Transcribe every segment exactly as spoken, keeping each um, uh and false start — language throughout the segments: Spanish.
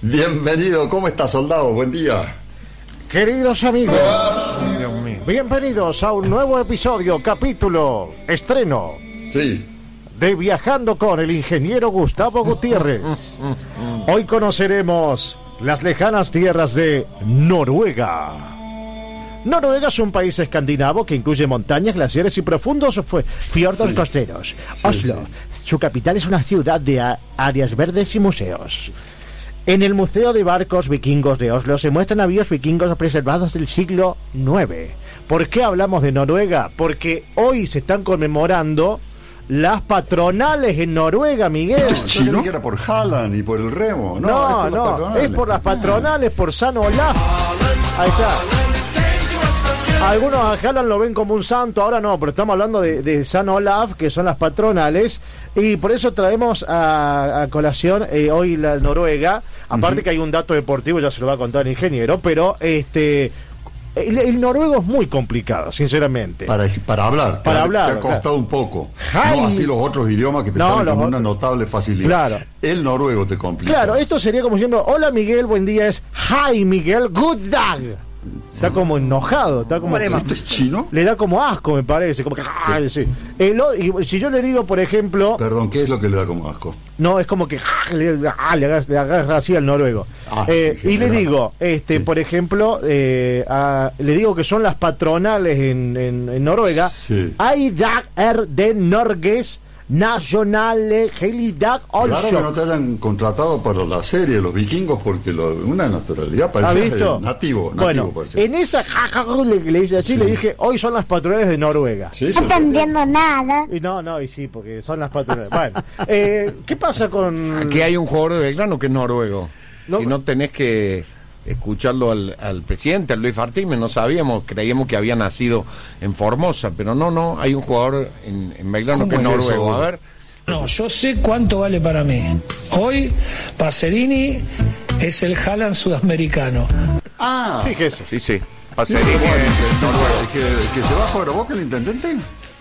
Bienvenido, ¿cómo está, soldado? Buen día. Queridos amigos, bienvenidos a un nuevo episodio, capítulo, estreno. Sí. De Viajando con el ingeniero Gustavo Gutiérrez. Hoy conoceremos las lejanas tierras de Noruega. Noruega es un país escandinavo que incluye montañas, glaciares y profundos fiordos sí. costeros. Sí, Oslo, sí. Su capital es una ciudad de a- áreas verdes y museos. En el Museo de Barcos Vikingos de Oslo se muestran navíos vikingos preservados del siglo nueve. ¿Por qué hablamos de Noruega? Porque hoy se están conmemorando las patronales en Noruega, Miguel. No, yo creí que era por Halland y por el remo. No, no, es por, no, las es por las patronales, por San Olaf. Ahí está. Algunos a Halland lo ven como un santo, ahora no, pero estamos hablando de, de San Olaf, que son las patronales, y por eso traemos a, a colación eh, hoy la Noruega. Aparte uh-huh. que hay un dato deportivo, ya se lo va a contar el ingeniero, pero este... El, el noruego es muy complicado, sinceramente. Para, para hablar, para te, hablar, te ha costado claro. un poco. Jaime. No así los otros idiomas que te no, salen con otros. una notable facilidad. Claro. El noruego te complica. Claro, esto sería como diciendo, hola Miguel, buen día, es hi Miguel, good day. Está como enojado, está como... ¿Esto es chino? Le da como asco, me parece, como que... Ay, sí. El, y si yo le digo, por ejemplo... Perdón, ¿qué es lo que le da como asco? No, es como que le, le agarra así al noruego. Ah, eh, y le digo, este, sí. por ejemplo, eh, a, le digo que son las patronales en, en, en Noruega. Sí. Hay dag er de Norges Nationale Helligdag Claro que no te hayan contratado para la serie de los vikingos porque lo, una naturalidad parece nativo, nativo bueno, parece. En esa le, le dice así, sí. le dije, hoy son las patronales de Noruega. Sí, no te entiendo nada. Y no, no, y sí, porque son las patronales. Bueno, eh, ¿qué pasa con...? Aquí hay un jugador de Belgrano que es noruego. No, si no tenés que escucharlo al, al presidente, al Luis Fartime, no sabíamos, creíamos que había nacido en Formosa, pero no, no, hay un jugador en, en Belgrano que es noruego. Eso? A ver. No, yo sé cuánto vale para mí. Hoy, Pacerini es el Halland sudamericano. Ah, fíjese. Sí, sí. Pacerini es noruego. ¿Que, que se va a jugar a Boca el intendente?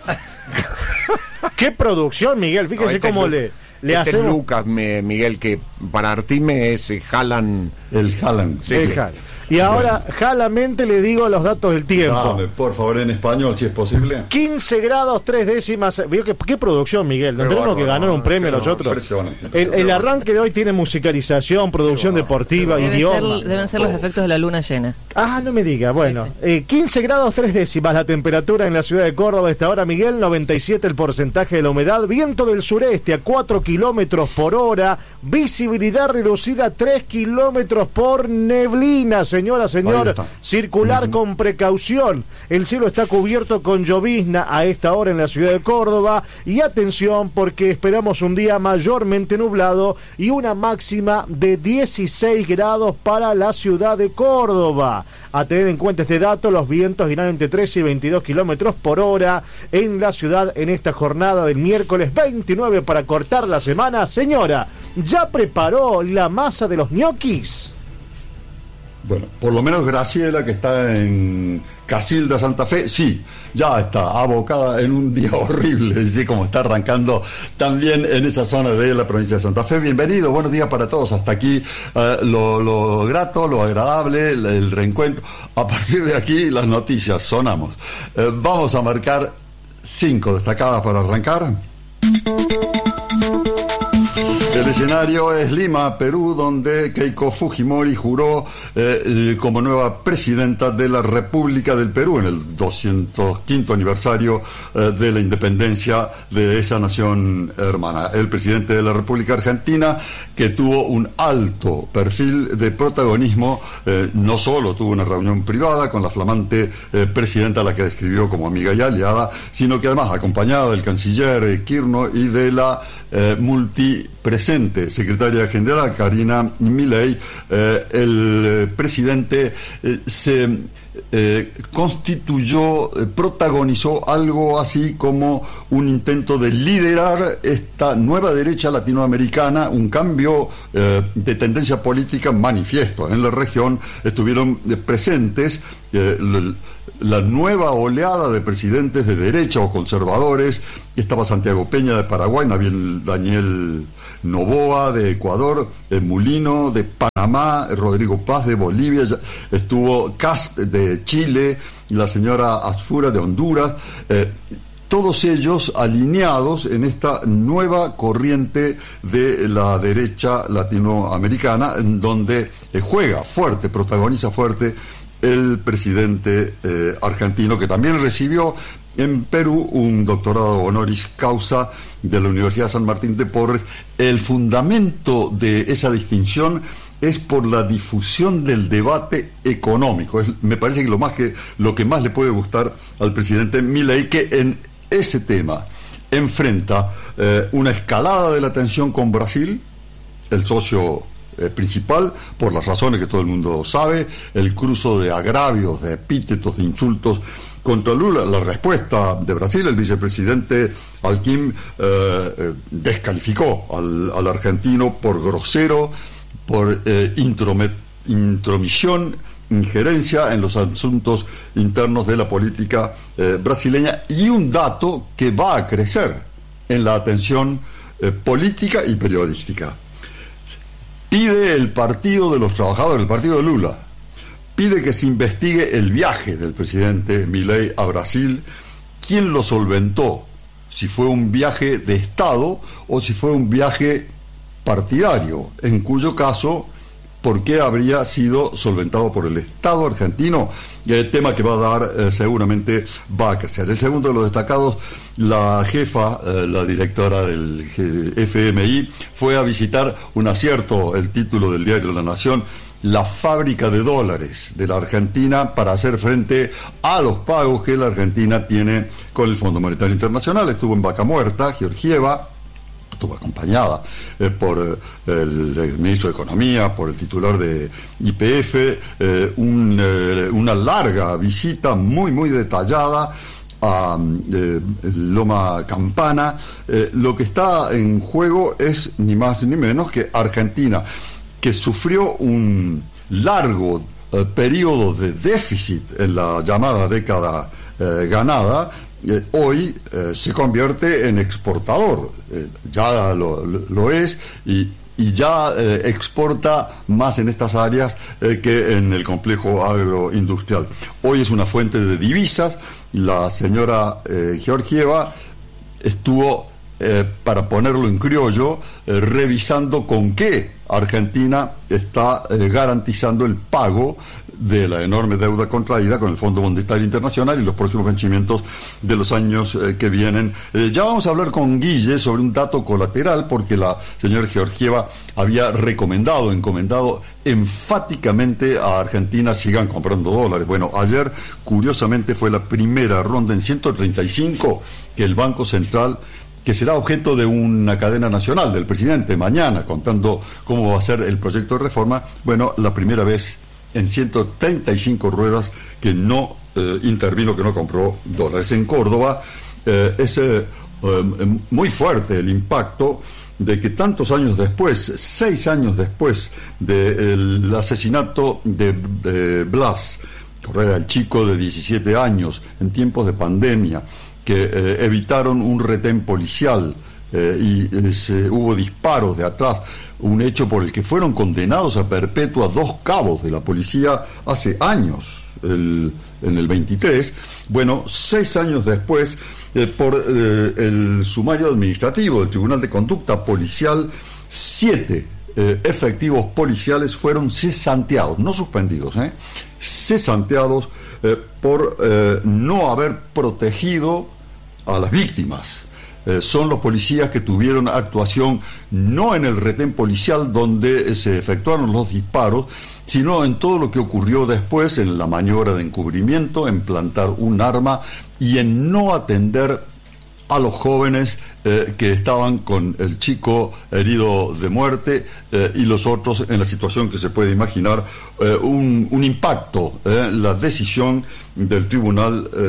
¿Qué producción, Miguel? Fíjese no, este cómo es, le... Le este hacemos... es Lucas, me, Miguel, que para Artime es Halland. El Halland. Sí, el Halland. Y ahora, bueno. jalamente le digo los datos del tiempo. Dame, por favor, en español, si es posible. quince grados, tres décimas. ¿Vio qué, qué producción, Miguel? No tenemos que ganar un premio nosotros. El, el arranque de hoy tiene musicalización, producción deportiva, Debe idioma. Ser, deben ser los efectos de la luna llena. Ah, no me diga. Bueno, sí, sí. Eh, quince grados, tres décimas la temperatura en la ciudad de Córdoba a esta hora, Miguel. noventa y siete el porcentaje de la humedad. Viento del sureste a cuatro kilómetros por hora. Visibilidad reducida a tres kilómetros por neblina, señora, señor. Circular uh-huh. con precaución. El cielo está cubierto con llovizna a esta hora en la ciudad de Córdoba. Y atención, porque esperamos un día mayormente nublado y una máxima de dieciséis grados para la ciudad de Córdoba. A tener en cuenta este dato, los vientos irán entre trece y veintidós kilómetros por hora en la ciudad en esta jornada del miércoles veintinueve para cortar la semana. Señora, ¿ya preparó la masa de los ñoquis? Bueno, por lo menos Graciela, que está en Casilda, Santa Fe, sí, ya está abocada en un día horrible, así como está arrancando también en esa zona de la provincia de Santa Fe. Bienvenido, buenos días para todos. Hasta aquí eh, lo, lo grato, lo agradable, el, el reencuentro. A partir de aquí, las noticias, sonamos. Eh, vamos a marcar cinco destacadas para arrancar. El escenario es Lima, Perú, donde Keiko Fujimori juró eh, como nueva presidenta de la República del Perú en el doscientos quinto aniversario eh, de la independencia de esa nación hermana. El presidente de la República Argentina, que tuvo un alto perfil de protagonismo, eh, no solo tuvo una reunión privada con la flamante eh, presidenta, a la que describió como amiga y aliada, sino que además acompañada del canciller eh, Kirchner y de la eh, multipresente secretaria general Karina Milei, eh, el eh, presidente eh, se eh, constituyó, eh, protagonizó algo así como un intento de liderar esta nueva derecha latinoamericana, un cambio eh, de tendencia política manifiesto. En la región estuvieron eh, presentes eh, la nueva oleada de presidentes de derecha o conservadores. Estaba Santiago Peña de Paraguay, Daniel Noboa de Ecuador, eh, Mulino de Panamá, Rodrigo Paz de Bolivia, estuvo Cast de Chile, la señora Asfura de Honduras, eh, todos ellos alineados en esta nueva corriente de la derecha latinoamericana, en donde eh, juega fuerte, protagoniza fuerte el presidente eh, argentino, que también recibió en Perú un doctorado honoris causa de la Universidad San Martín de Porres. El fundamento de esa distinción es por la difusión del debate económico. Es, me parece que lo más que lo que más le puede gustar al presidente Milei, que en ese tema enfrenta eh, una escalada de la tensión con Brasil, el socio eh, principal, por las razones que todo el mundo sabe, el cruzo de agravios, de epítetos, de insultos contra Lula. La respuesta de Brasil, el vicepresidente Alquim eh, eh, descalificó al, al argentino por grosero, por eh, intromet, intromisión, injerencia en los asuntos internos de la política eh, brasileña, y un dato que va a crecer en la atención eh, política y periodística. Pide el Partido de los Trabajadores, el partido de Lula, pide que se investigue el viaje del presidente Milei a Brasil, quién lo solventó, si fue un viaje de Estado o si fue un viaje partidario, en cuyo caso, ¿por qué habría sido solventado por el Estado argentino? El tema que va a dar eh, seguramente va a crecer. El segundo de los destacados, la jefa, eh, la directora del F M I, fue a visitar un acierto, el título del diario La Nación, la fábrica de dólares de la Argentina para hacer frente a los pagos que la Argentina tiene con el Fondo Monetario Internacional. Estuvo en Vaca Muerta, Georgieva, estuvo acompañada eh, por eh, el, el ministro de Economía, por el titular de Y P F, eh, un, eh, una larga visita muy, muy detallada a eh, Loma Campana. Eh, lo que está en juego es ni más ni menos que Argentina, que sufrió un largo eh, periodo de déficit en la llamada década eh, ganada. Eh, hoy eh, se convierte en exportador, eh, ya lo, lo, lo es, y, y ya eh, exporta más en estas áreas eh, que en el complejo agroindustrial. Hoy es una fuente de divisas. La señora eh, Georgieva estuvo, eh, para ponerlo en criollo, eh, revisando con qué Argentina está eh, garantizando el pago de la enorme deuda contraída con el Fondo Monetario Internacional y los próximos vencimientos de los años eh, que vienen. Eh, ya vamos a hablar con Guille sobre un dato colateral, porque la señora Georgieva había recomendado, encomendado enfáticamente a Argentina: sigan comprando dólares. Bueno, ayer, curiosamente, fue la primera ronda en ciento treinta y cinco que el Banco Central, que será objeto de una cadena nacional del presidente mañana, contando cómo va a ser el proyecto de reforma, bueno, la primera vez en ciento treinta y cinco ruedas que no eh, intervino, que no compró dólares. En Córdoba eh, es eh, eh, muy fuerte el impacto de que tantos años después, seis años después del asesinato de, de Blas Correa, el chico de diecisiete años, en tiempos de pandemia, que eh, evitaron un retén policial eh, y eh, se, hubo disparos de atrás, un hecho por el que fueron condenados a perpetua dos cabos de la policía hace años, el, en el veintitrés. Bueno, seis años después, eh, por eh, el sumario administrativo del Tribunal de Conducta Policial, siete eh, efectivos policiales fueron cesanteados, no suspendidos, eh, cesanteados eh, por eh, no haber protegido a las víctimas. Eh, son los policías que tuvieron actuación no en el retén policial donde se efectuaron los disparos, sino en todo lo que ocurrió después, en la maniobra de encubrimiento, en plantar un arma y en no atender a los jóvenes eh, que estaban con el chico herido de muerte eh, y los otros en la situación que se puede imaginar. Eh, un, un impacto, eh, la decisión del Tribunal eh,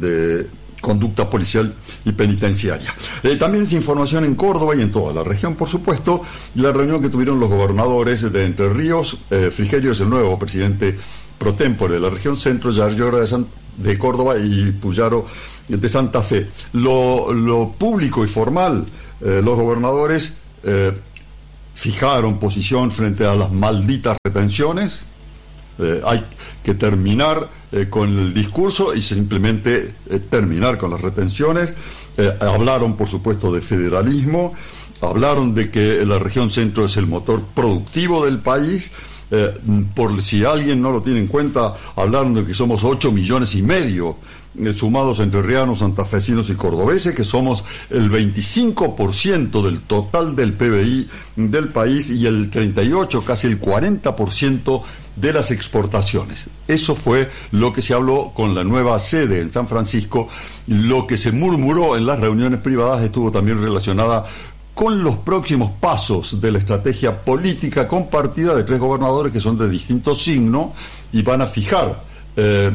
de Conducta Policial y Penitenciaria. Eh, también es información en Córdoba y en toda la región, por supuesto, la reunión que tuvieron los gobernadores de Entre Ríos. eh, Frigerio es el nuevo presidente pro tempore de la región centro, ya es hora de, San, de Córdoba y Puyaro de Santa Fe. Lo, lo público y formal, eh, los gobernadores eh, fijaron posición frente a las malditas retenciones. Eh, hay que terminar eh, con el discurso y simplemente eh, terminar con las retenciones. Eh, hablaron, por supuesto, de federalismo, hablaron de que la región centro es el motor productivo del país. Eh, por si alguien no lo tiene en cuenta, hablaron de que somos ocho millones y medio eh, sumados entre rianos, santafesinos y cordobeses, que somos el veinticinco por ciento del total del P B I del país y el treinta y ocho, casi el cuarenta por ciento de las exportaciones. Eso fue lo que se habló con la nueva sede en San Francisco. Lo que se murmuró en las reuniones privadas estuvo también relacionada con los próximos pasos de la estrategia política compartida de tres gobernadores que son de distinto signo y van a fijar eh,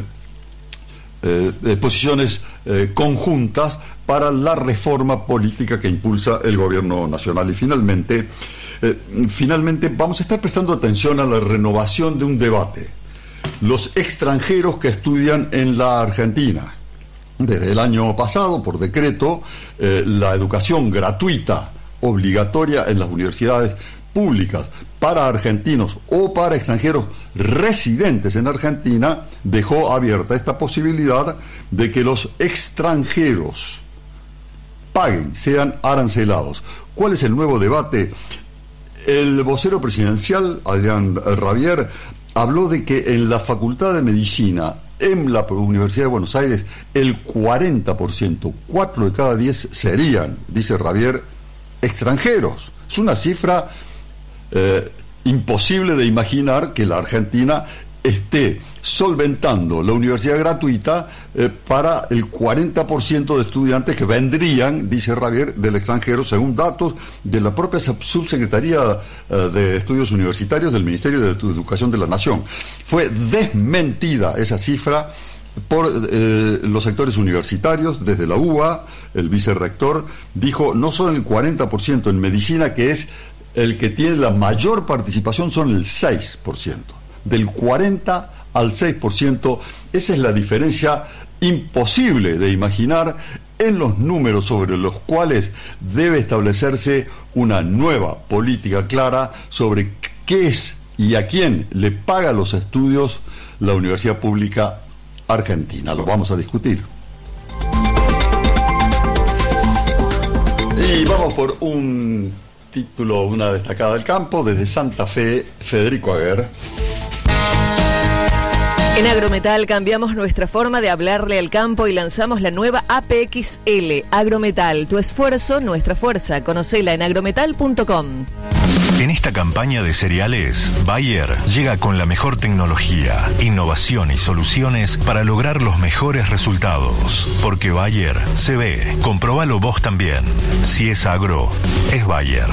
eh, posiciones eh, conjuntas para la reforma política que impulsa el gobierno nacional. Y finalmente, eh, finalmente vamos a estar prestando atención a la renovación de un debate. Los extranjeros que estudian en la Argentina. Desde el año pasado, por decreto, eh, la educación gratuita obligatoria en las universidades públicas para argentinos o para extranjeros residentes en Argentina dejó abierta esta posibilidad de que los extranjeros paguen, sean arancelados. ¿Cuál es el nuevo debate? El vocero presidencial, Adrián Rabier, habló de que en la Facultad de Medicina en la Universidad de Buenos Aires el cuarenta por ciento, cuatro de cada diez serían, dice Rabier, extranjeros. Es una cifra eh, imposible de imaginar que la Argentina esté solventando la universidad gratuita eh, para el cuarenta por ciento de estudiantes que vendrían, dice Rabier, del extranjero, según datos de la propia Subsecretaría eh, de Estudios Universitarios del Ministerio de Educación de la Nación. Fue desmentida esa cifra por eh, los sectores universitarios. Desde la U B A, el vicerrector dijo no solo el cuarenta por ciento en medicina, que es el que tiene la mayor participación, son el seis por ciento. Del cuarenta al seis por ciento, esa es la diferencia imposible de imaginar en los números sobre los cuales debe establecerse una nueva política clara sobre qué es y a quién le paga los estudios la universidad pública argentina. Lo vamos a discutir. Y vamos por un título, una destacada del campo, desde Santa Fe, Federico Aguer. En Agrometal cambiamos nuestra forma de hablarle al campo y lanzamos la nueva A P X L. Agrometal, tu esfuerzo, nuestra fuerza. Conocela en agrometal punto com. En esta campaña de cereales, Bayer llega con la mejor tecnología, innovación y soluciones para lograr los mejores resultados. Porque Bayer se ve. Comprobalo vos también. Si es agro, es Bayer.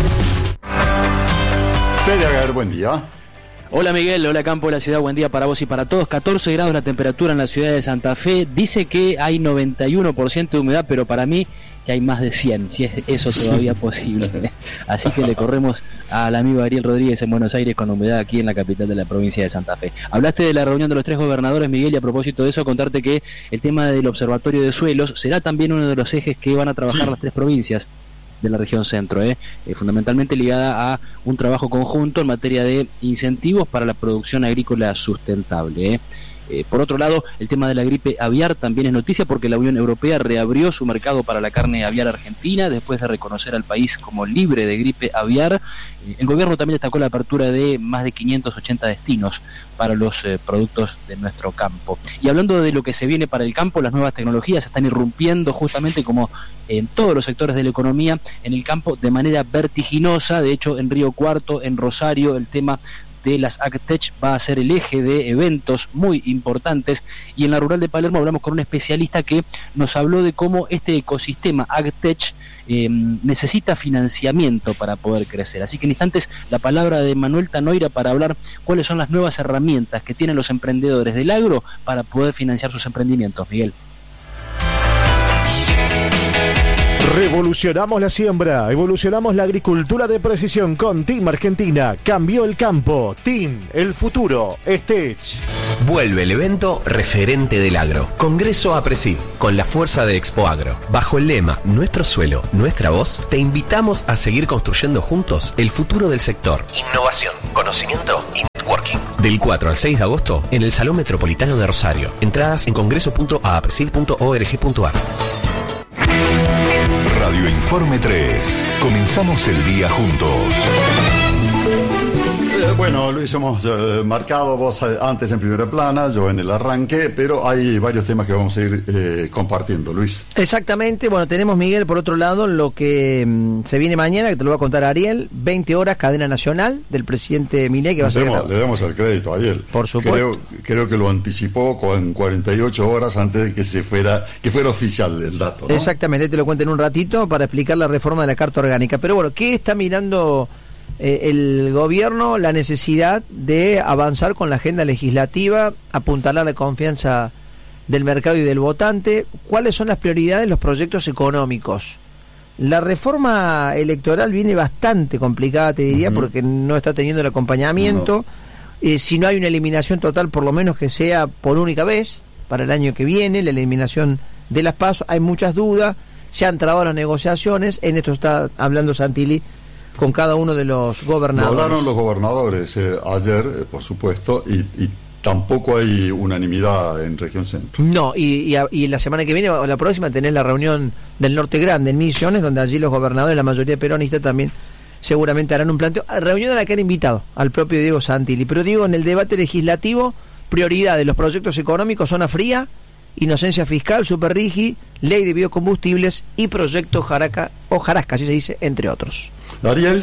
Fede Aguer, buen día. Hola Miguel, hola campo de la ciudad, buen día para vos y para todos. catorce grados la temperatura en la ciudad de Santa Fe. Dice que hay noventa y uno por ciento de humedad, pero para mí que hay más de cien, si es eso todavía posible. Así que le corremos al amigo Ariel Rodríguez en Buenos Aires con humedad aquí en la capital de la provincia de Santa Fe. Hablaste de la reunión de los tres gobernadores, Miguel, y a propósito de eso, contarte que el tema del observatorio de suelos será también uno de los ejes que van a trabajar sí. las tres provincias de la región centro, ¿eh? Eh, fundamentalmente ligada a un trabajo conjunto en materia de incentivos para la producción agrícola sustentable, ¿eh? Eh, por otro lado, el tema de la gripe aviar también es noticia porque la Unión Europea reabrió su mercado para la carne aviar argentina después de reconocer al país como libre de gripe aviar. Eh, el gobierno también destacó la apertura de más de quinientos ochenta destinos para los eh, productos de nuestro campo. Y hablando de lo que se viene para el campo, las nuevas tecnologías están irrumpiendo justamente como en todos los sectores de la economía, en el campo de manera vertiginosa. De hecho, en Río Cuarto, en Rosario, el tema de las AgTech va a ser el eje de eventos muy importantes, y en la rural de Palermo hablamos con un especialista que nos habló de cómo este ecosistema AgTech eh, necesita financiamiento para poder crecer. Así que en instantes la palabra de Manuel Tanoira para hablar cuáles son las nuevas herramientas que tienen los emprendedores del agro para poder financiar sus emprendimientos. Miguel. Revolucionamos la siembra, evolucionamos la agricultura de precisión con Team Argentina. Cambió el campo. Team, el futuro. Stech. Vuelve el evento referente del agro. Congreso APRESID, con la fuerza de Expo Agro. Bajo el lema Nuestro suelo, nuestra voz, te invitamos a seguir construyendo juntos el futuro del sector. Innovación, conocimiento y networking. Del cuatro al seis de agosto en el Salón Metropolitano de Rosario. Entradas en congreso punto a presid punto org punto ar. Radio Informe tres. Comenzamos el día juntos. Eh, bueno, Luis, hemos eh, marcado vos eh, antes en primera plana, yo en el arranque, pero hay varios temas que vamos a ir eh, compartiendo, Luis. Exactamente, bueno, tenemos, Miguel, por otro lado, lo que mmm, se viene mañana, que te lo va a contar Ariel, veinte horas, cadena nacional del presidente Milei, que va a ser... Le damos el crédito a Ariel. Por supuesto. Creo, creo que lo anticipó con cuarenta y ocho horas antes de que se fuera, que fuera oficial el dato, ¿no? Exactamente, te lo cuento en un ratito para explicar la reforma de la Carta Orgánica. Pero bueno, ¿qué está mirando eh, el gobierno? La necesidad de avanzar con la agenda legislativa, apuntalar la confianza del mercado y del votante. ¿Cuáles son las prioridades de los proyectos económicos? La reforma electoral viene bastante complicada, te diría, uh-huh. porque no está teniendo el acompañamiento. No. Eh, si no hay una eliminación total, por lo menos que sea por única vez, para el año que viene, la eliminación de las PASO. Hay muchas dudas, se han trabado las negociaciones, en esto está hablando Santilli con cada uno de los gobernadores. Lo hablaron los gobernadores eh, ayer, eh, por supuesto, y, y tampoco hay unanimidad en Región Centro. No, y, y, y la semana que viene o la próxima tenés la reunión del Norte Grande en Misiones, donde allí los gobernadores, la mayoría peronistas, también seguramente harán un planteo. Reunión a la que han invitado al propio Diego Santilli. Pero digo, en el debate legislativo, prioridad de los proyectos económicos, zona fría, inocencia fiscal, superrigi, ley de biocombustibles y proyecto Jaraca, o Jarasca, así se dice, entre otros. Ariel.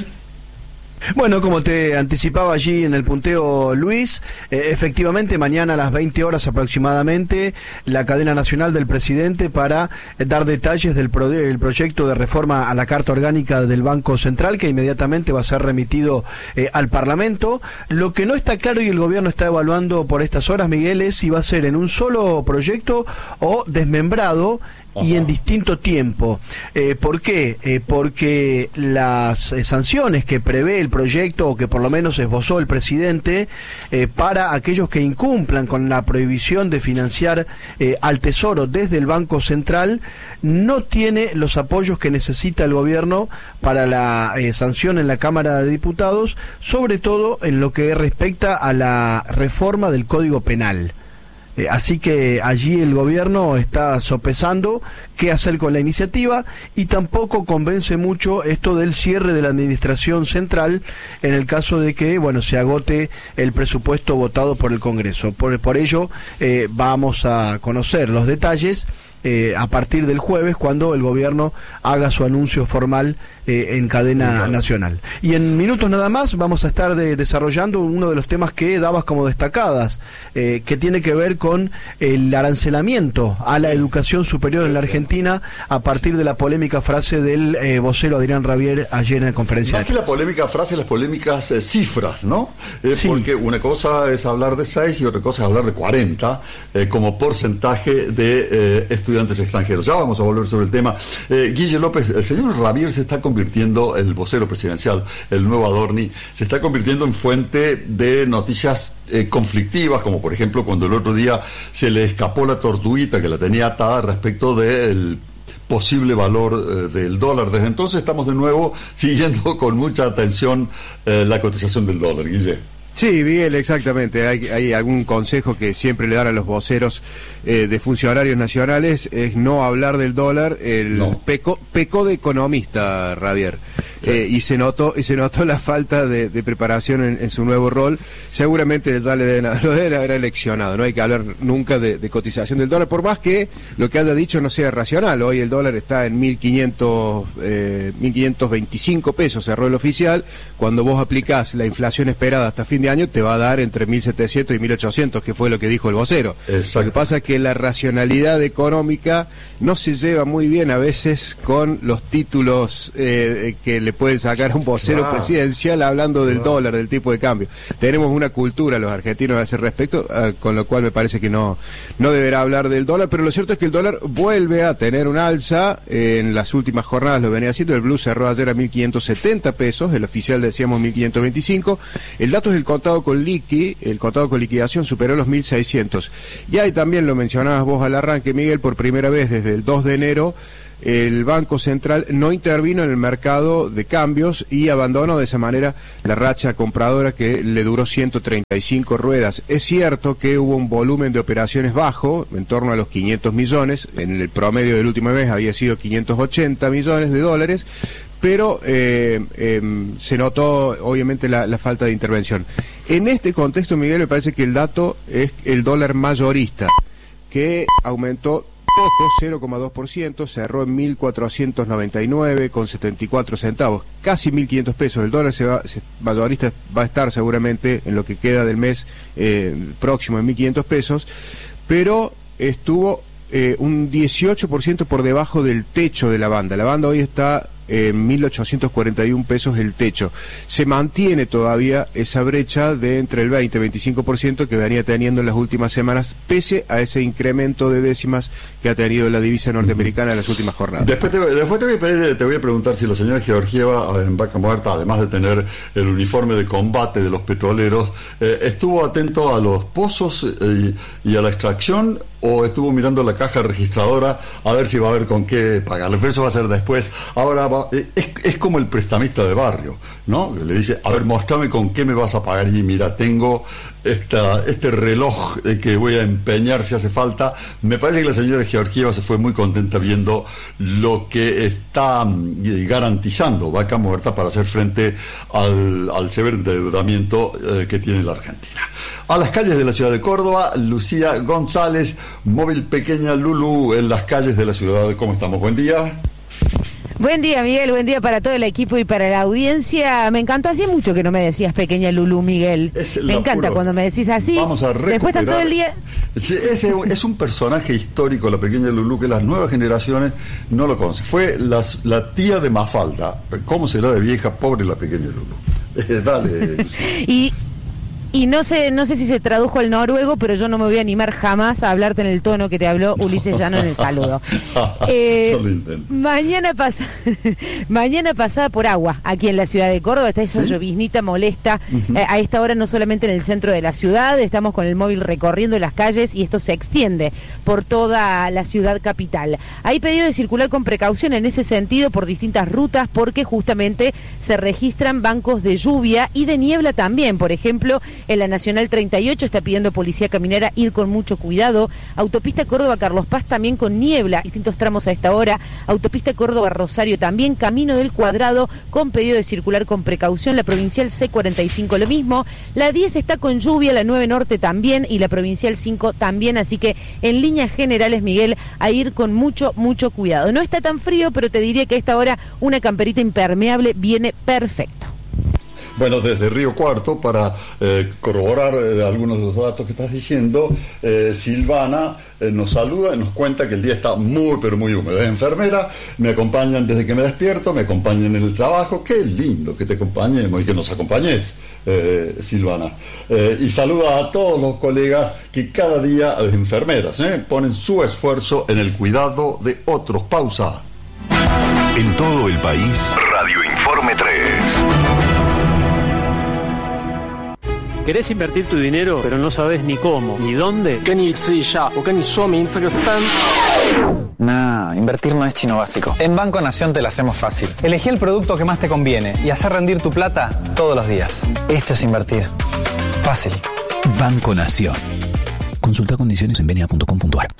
Bueno, como te anticipaba allí en el punteo Luis, eh, efectivamente mañana a las veinte horas aproximadamente la cadena nacional del presidente para eh, dar detalles del pro el proyecto de reforma a la Carta Orgánica del Banco Central, que inmediatamente va a ser remitido eh, al Parlamento. Lo que no está claro y el gobierno está evaluando por estas horas, Miguel, es si va a ser en un solo proyecto o desmembrado y en distinto tiempo. Eh, ¿Por qué? Eh, porque las eh, sanciones que prevé el proyecto, o que por lo menos esbozó el presidente, eh, para aquellos que incumplan con la prohibición de financiar eh, al Tesoro desde el Banco Central, no tiene los apoyos que necesita el gobierno para la eh, sanción en la Cámara de Diputados, sobre todo en lo que respecta a la reforma del Código Penal. Eh, así que allí el gobierno está sopesando qué hacer con la iniciativa, y tampoco convence mucho esto del cierre de la administración central en el caso de que, bueno, se agote el presupuesto votado por el Congreso. Por, por ello eh, vamos a conocer los detalles eh, a partir del jueves, cuando el gobierno haga su anuncio formal eh, en cadena sí, nacional. Y en minutos nada más vamos a estar de, desarrollando uno de los temas que dabas como destacadas, eh, que tiene que ver con el arancelamiento a la educación superior en la Argentina, a partir de la polémica frase del eh, vocero Adrián Rabier ayer en la conferencia. Más que la polémica frase, las polémicas eh, cifras, ¿no? Eh, sí. Porque una cosa es hablar de seis y otra cosa es hablar de cuarenta eh, como porcentaje de eh, estudiantes extranjeros. Ya vamos a volver sobre el tema. Eh, Guille López, el señor Rabier se está convirtiendo, el vocero presidencial, el nuevo Adorni, se está convirtiendo en fuente de noticias eh, conflictivas, como por ejemplo cuando el otro día se le escapó la tortuguita que la tenía atada respecto del posible valor eh, del dólar. Desde entonces estamos de nuevo siguiendo con mucha atención eh, la cotización del dólar, Guille. Sí, Miguel, exactamente. Hay, hay algún consejo que siempre le dan a los voceros eh, de funcionarios nacionales, es no hablar del dólar. El no. pecó, pecó de economista, Rabier. Sí. Eh, y se notó y se notó la falta de, de preparación en, en su nuevo rol. Seguramente ya le deben, lo deben haber eleccionado. No hay que hablar nunca de, de cotización del dólar, por más que lo que haya dicho no sea racional. Hoy el dólar está en mil quinientos, eh, mil quinientos veinticinco pesos, cerró el oficial. Cuando vos aplicás la inflación esperada hasta fin de año, te va a dar entre mil setecientos y mil ochocientos, que fue lo que dijo el vocero. Exacto. Lo que pasa es que la racionalidad económica no se lleva muy bien a veces con los títulos eh, que le pueden sacar a un vocero claro. presidencial hablando del claro. dólar, del tipo de cambio. Tenemos una cultura los argentinos a ese respecto, eh, con lo cual me parece que no, no deberá hablar del dólar, pero lo cierto es que el dólar vuelve a tener un alza. Eh, en las últimas jornadas lo venía haciendo. El blue cerró ayer a mil quinientos setenta pesos, el oficial decíamos mil quinientos veinticinco. El dato es el contado con liqui, el contado con liquidación superó los mil seiscientos. Y ahí también lo mencionabas vos al arranque, Miguel, por primera vez desde el dos de enero, el Banco Central no intervino en el mercado de cambios y abandonó de esa manera la racha compradora que le duró ciento treinta y cinco ruedas. Es cierto que hubo un volumen de operaciones bajo, en torno a los quinientos millones, en el promedio del último mes había sido quinientos ochenta millones de dólares, pero eh, eh, se notó obviamente la, la falta de intervención. En este contexto, Miguel, me parece que el dato es el dólar mayorista, que aumentó poco, cero coma dos por ciento, cerró en mil cuatrocientos noventa y nueve con setenta y cuatro centavos, casi mil quinientos pesos. El dólar se va, se, mayorista va a estar seguramente en lo que queda del mes eh, próximo en mil quinientos pesos, pero estuvo eh, un dieciocho por ciento por debajo del techo de la banda. La banda hoy está en mil ochocientos cuarenta y un pesos el techo. Se mantiene todavía esa brecha de entre el veinte y veinticinco por ciento que venía teniendo en las últimas semanas, pese a ese incremento de décimas que ha tenido la divisa norteamericana en las últimas jornadas. Después te, después te, voy, a pedir, te voy a preguntar si la señora Georgieva en Vaca Muerta, además de tener el uniforme de combate de los petroleros, eh, estuvo atento a los pozos eh, y, y a la extracción, o estuvo mirando la caja registradora a ver si va a haber con qué pagarle. Pero eso va a ser después. Ahora va, es, es como el prestamista de barrio, ¿no? Le dice, a ver, mostrame con qué me vas a pagar. Y mira, tengo esta, este reloj que voy a empeñar si hace falta. Me parece que la señora Georgieva se fue muy contenta viendo lo que está garantizando Vaca Muerta para hacer frente al, al severo endeudamiento eh, que tiene la Argentina. A las calles de la ciudad de Córdoba, Lucía González, móvil pequeña Lulú en las calles de la ciudad. ¿Cómo estamos? Buen día. Buen día, Miguel, buen día para todo el equipo y para la audiencia. Me encantó, hacía mucho que no me decías pequeña Lulú, Miguel. Me encanta apuro. Cuando me decís así. Vamos a recuperar. Después está todo el día. Sí, ese es un personaje histórico, la pequeña Lulú, que las nuevas generaciones no lo conocen. Fue las, la tía de Mafalda. ¿Cómo será de vieja, pobre la pequeña Lulú? Eh, dale. y Y no sé no sé si se tradujo al noruego, pero yo no me voy a animar jamás a hablarte en el tono que te habló Ulises Llano en el saludo. Eh, mañana pasa, mañana pasada por agua, aquí en la ciudad de Córdoba, está esa ¿Sí? lloviznita molesta. Uh-huh. Eh, a esta hora no solamente en el centro de la ciudad, estamos con el móvil recorriendo las calles y esto se extiende por toda la ciudad capital. Hay pedido de circular con precaución en ese sentido por distintas rutas, porque justamente se registran bancos de lluvia y de niebla también. Por ejemplo, en la Nacional treinta y ocho está pidiendo Policía Caminera ir con mucho cuidado. Autopista Córdoba-Carlos Paz también con niebla, distintos tramos a esta hora. Autopista Córdoba-Rosario también, Camino del Cuadrado con pedido de circular con precaución. La Provincial C cuarenta y cinco lo mismo. La diez está con lluvia, la nueve Norte también y la Provincial cinco también. Así que en líneas generales, Miguel, a ir con mucho, mucho cuidado. No está tan frío, pero te diría que a esta hora una camperita impermeable viene perfecto. Bueno, desde Río Cuarto, para eh, corroborar eh, algunos de los datos que estás diciendo, eh, Silvana eh, nos saluda y nos cuenta que el día está muy, pero muy húmedo. Es enfermera, me acompañan desde que me despierto, me acompañan en el trabajo. Qué lindo que te acompañemos y que nos acompañes, eh, Silvana. Eh, y saluda a todos los colegas que cada día, las enfermeras, eh, ponen su esfuerzo en el cuidado de otros. Pausa. En todo el país, Radio Informe tres. ¿Querés invertir tu dinero, pero no sabes ni cómo, ni dónde? Nah, invertir no es chino básico. En Banco Nación te la hacemos fácil. Elegí el producto que más te conviene y hacer rendir tu plata todos los días. Esto es invertir. Fácil. Banco Nación. Consulta condiciones en benia punto com punto ar.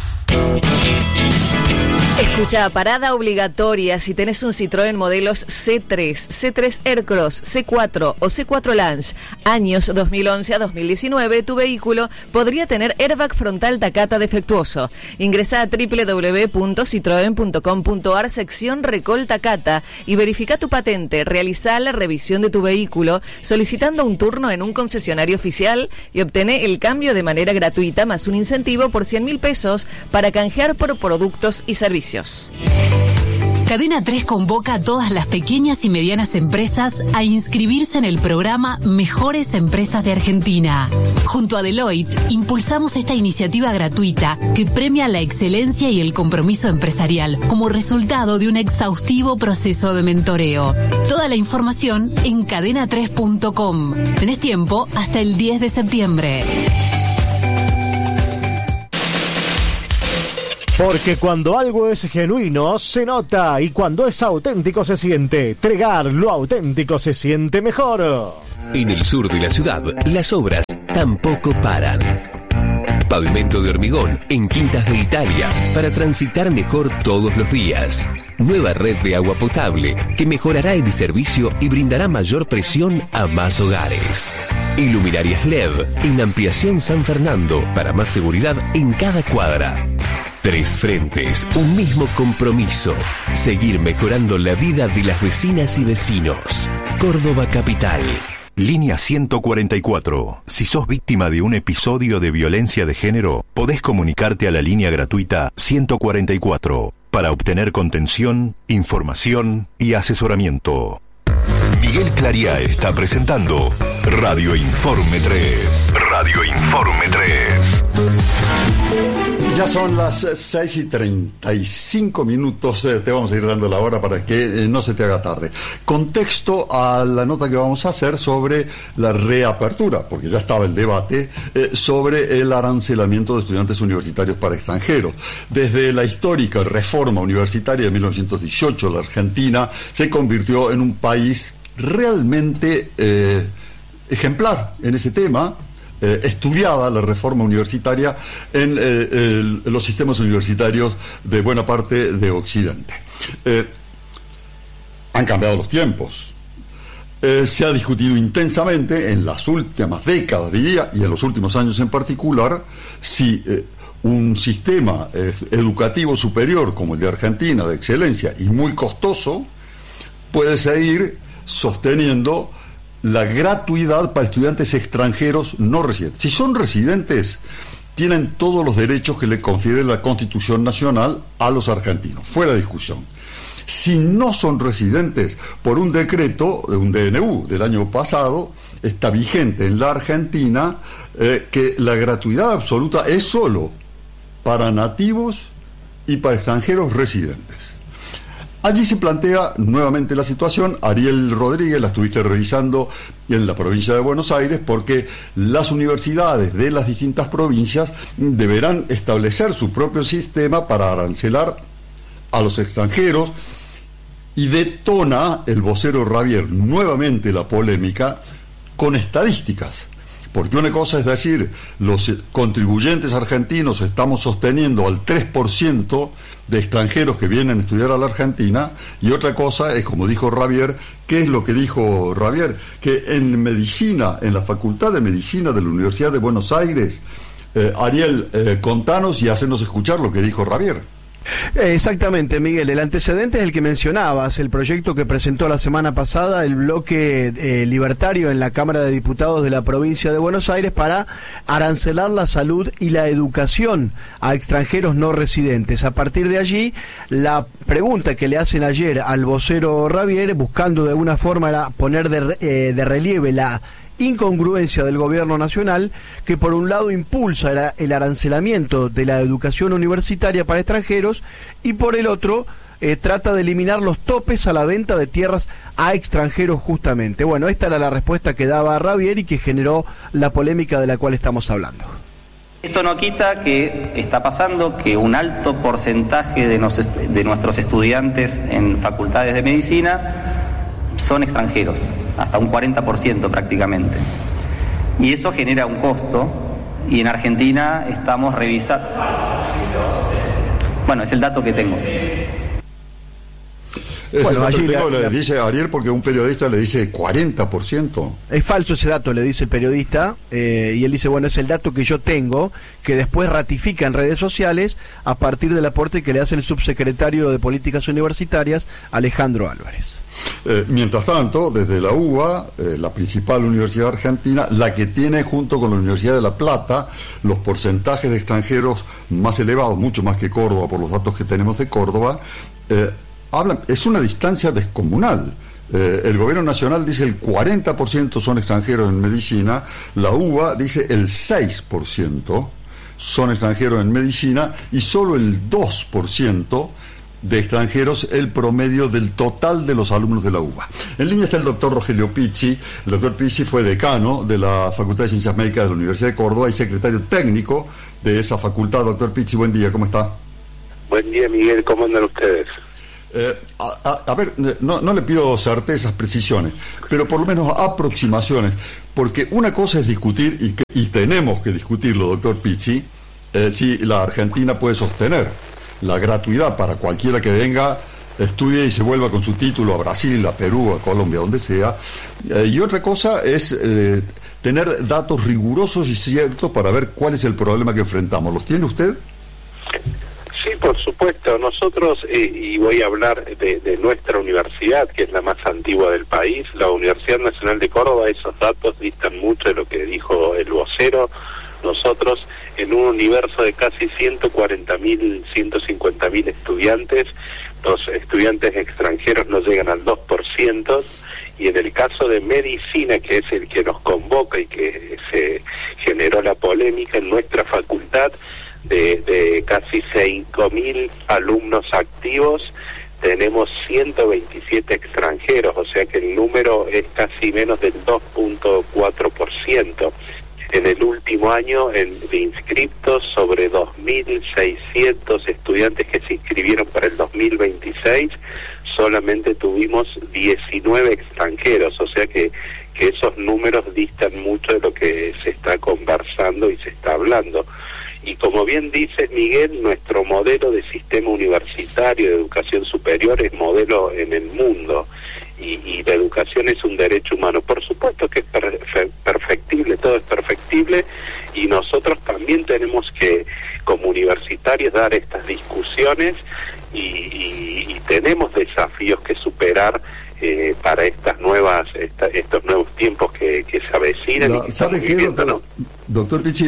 Escucha, parada obligatoria si tenés un Citroën modelos C tres, C tres Aircross, C cuatro o C cuatro Lounge, años dos mil once a dos mil diecinueve, tu vehículo podría tener airbag frontal Takata defectuoso. Ingresa a doble u doble u doble u punto citroen punto com punto ar, sección Recol Takata, y verifica tu patente. Realiza la revisión de tu vehículo solicitando un turno en un concesionario oficial y obtené el cambio de manera gratuita más un incentivo por cien mil pesos para canjear por productos y servicios. Cadena tres convoca a todas las pequeñas y medianas empresas a inscribirse en el programa Mejores Empresas de Argentina. Junto a Deloitte, impulsamos esta iniciativa gratuita que premia la excelencia y el compromiso empresarial como resultado de un exhaustivo proceso de mentoreo. Toda la información en cadena tres punto com. Tenés tiempo hasta el diez de septiembre. Porque cuando algo es genuino, se nota, y cuando es auténtico se siente. Tregar, lo auténtico se siente mejor. En el sur de la ciudad, las obras tampoco paran. Pavimento de hormigón en Quintas de Italia para transitar mejor todos los días. Nueva red de agua potable que mejorará el servicio y brindará mayor presión a más hogares. Iluminarias L E D en Ampliación San Fernando para más seguridad en cada cuadra. Tres frentes, un mismo compromiso. Seguir mejorando la vida de las vecinas y vecinos. Córdoba Capital. Línea ciento cuarenta y cuatro. Si sos víctima de un episodio de violencia de género, podés comunicarte a la línea gratuita ciento cuarenta y cuatro para obtener contención, información y asesoramiento. Miguel Clariá está presentando Radio Informe tres. Radio Informe tres. Ya son las seis y treinta y cinco minutos, eh, te vamos a ir dando la hora para que eh, no se te haga tarde. Contexto a la nota que vamos a hacer sobre la reapertura, porque ya estaba el debate, eh, sobre el arancelamiento de estudiantes universitarios para extranjeros. Desde la histórica reforma universitaria de mil novecientos dieciocho, la Argentina se convirtió en un país realmente eh, ejemplar en ese tema. Eh, estudiada la reforma universitaria en eh, el, los sistemas universitarios de buena parte de Occidente. Eh, han cambiado los tiempos. Eh, se ha discutido intensamente en las últimas décadas, diría, y en los últimos años en particular, si eh, un sistema eh, educativo superior como el de Argentina, de excelencia y muy costoso, puede seguir sosteniendo la gratuidad para estudiantes extranjeros no residentes. Si son residentes, tienen todos los derechos que le confiere la Constitución Nacional a los argentinos, fuera de discusión. Si no son residentes, por un decreto, un D N U del año pasado, está vigente en la Argentina eh, que la gratuidad absoluta es solo para nativos y para extranjeros residentes. Allí se plantea nuevamente la situación. Ariel Rodríguez, la estuviste revisando en la provincia de Buenos Aires, porque las universidades de las distintas provincias deberán establecer su propio sistema para arancelar a los extranjeros, y detona el vocero Ravier nuevamente la polémica con estadísticas. Porque una cosa es decir, los contribuyentes argentinos estamos sosteniendo al tres por ciento de extranjeros que vienen a estudiar a la Argentina, y otra cosa es, como dijo Ravier, ¿qué es lo que dijo Ravier? Que en medicina, en la Facultad de Medicina de la Universidad de Buenos Aires, eh, Ariel, eh, contanos y hacenos escuchar lo que dijo Ravier. Exactamente, Miguel. El antecedente es el que mencionabas, el proyecto que presentó la semana pasada el bloque eh, libertario en la Cámara de Diputados de la provincia de Buenos Aires para arancelar la salud y la educación a extranjeros no residentes. A partir de allí, la pregunta que le hacen ayer al vocero Ravier, buscando de alguna forma era poner de, eh, de relieve la incongruencia del gobierno nacional, que por un lado impulsa el arancelamiento de la educación universitaria para extranjeros y por el otro eh, trata de eliminar los topes a la venta de tierras a extranjeros justamente. Bueno, esta era la respuesta que daba Ravier y que generó la polémica de la cual estamos hablando. Esto no quita que está pasando que un alto porcentaje de, nos, de nuestros estudiantes en facultades de medicina son extranjeros, hasta un cuarenta por ciento prácticamente. Y eso genera un costo, y en Argentina estamos revisando... Bueno, es el dato que tengo. Es bueno, allí tengo, la, le dice Ariel, porque un periodista le dice cuarenta por ciento. Es falso ese dato, le dice el periodista, eh, y él dice, bueno, es el dato que yo tengo, que después ratifica en redes sociales a partir del aporte que le hace el subsecretario de Políticas Universitarias, Alejandro Álvarez. Eh, mientras tanto, desde la U B A, eh, la principal universidad argentina, la que tiene junto con la Universidad de La Plata los porcentajes de extranjeros más elevados, mucho más que Córdoba por los datos que tenemos de Córdoba, eh, hablan, es una distancia descomunal. Eh, el gobierno nacional dice el cuarenta por ciento son extranjeros en medicina, la U B A dice el seis por ciento son extranjeros en medicina y solo el dos por ciento de extranjeros el promedio del total de los alumnos de la U B A. En línea está el doctor Rogelio Pizzi. El doctor Pizzi fue decano de la Facultad de Ciencias Médicas de la Universidad de Córdoba y secretario técnico de esa facultad. Doctor Pizzi, buen día, ¿cómo está? Buen día, Miguel, ¿cómo andan ustedes? Eh, a, a, a ver, no, no le pido certezas, precisiones, pero por lo menos aproximaciones, porque una cosa es discutir, y, que, y tenemos que discutirlo, doctor Pizzi, eh, si la Argentina puede sostener la gratuidad para cualquiera que venga, estudie y se vuelva con su título a Brasil, a Perú, a Colombia, donde sea. Eh, y otra cosa es eh, tener datos rigurosos y ciertos para ver cuál es el problema que enfrentamos. ¿Los tiene usted? Sí, por supuesto. Nosotros, eh, y voy a hablar de, de nuestra universidad, que es la más antigua del país, la Universidad Nacional de Córdoba, esos datos distan mucho de lo que dijo el vocero. Nosotros, en un universo de casi ciento cuarenta mil, ciento cincuenta mil estudiantes, los estudiantes extranjeros no llegan al dos por ciento, y en el caso de medicina, que es el que nos convoca y que se generó la polémica en nuestra facultad, de, de casi cinco mil alumnos activos, tenemos ciento veintisiete extranjeros, o sea que el número es casi menos del dos punto cuatro por ciento. En el último año, en, de inscriptos, sobre dos mil seiscientos estudiantes que se inscribieron para el dos mil veintiséis, solamente tuvimos diecinueve extranjeros, o sea que, que esos números distan mucho de lo que se está conversando y se está hablando. Y como bien dice Miguel, nuestro modelo de sistema universitario de educación superior es modelo en el mundo, y, y la educación es un derecho humano. Por supuesto que es per, perfectible, todo es perfectible, y nosotros también tenemos que, como universitarios, dar estas discusiones y, y, y tenemos desafíos que superar eh, para estas nuevas esta, estos nuevos tiempos que, que se avecinan. No, y que ¿sabe qué, doctor, ¿no? doctor Pizzi? Eh,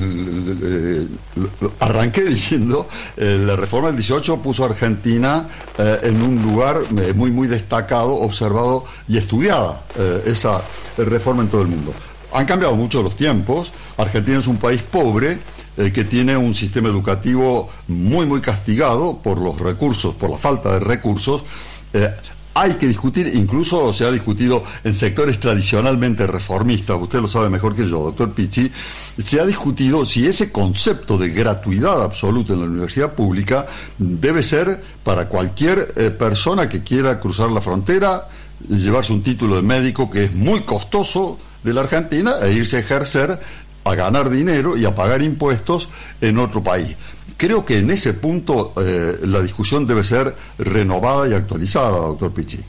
eh, eh, arranqué diciendo, eh, la reforma del dieciocho puso a Argentina eh, en un lugar eh, muy muy destacado, observado y estudiada, eh, esa reforma en todo el mundo. Han cambiado mucho los tiempos. Argentina es un país pobre, eh, que tiene un sistema educativo muy muy castigado por los recursos, por la falta de recursos. eh, Hay que discutir, incluso se ha discutido en sectores tradicionalmente reformistas, usted lo sabe mejor que yo, doctor Pizzi, se ha discutido si ese concepto de gratuidad absoluta en la universidad pública debe ser para cualquier eh, persona que quiera cruzar la frontera, llevarse un título de médico que es muy costoso de la Argentina e irse a ejercer, a ganar dinero y a pagar impuestos en otro país. Creo que en ese punto eh, la discusión debe ser renovada y actualizada, doctor Pizzi.